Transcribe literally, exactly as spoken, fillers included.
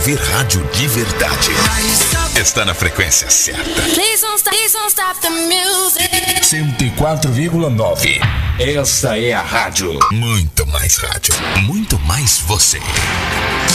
Ver rádio de verdade. Está na frequência certa. cento e quatro vírgula nove. Essa é a rádio. Muito mais rádio. Muito mais você.